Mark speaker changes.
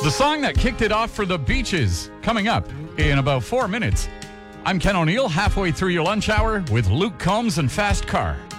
Speaker 1: The song that kicked it off for the Beaches, coming up in about 4 minutes. I'm Ken O'Neill, halfway through your lunch hour with Luke Combs and Fast Car.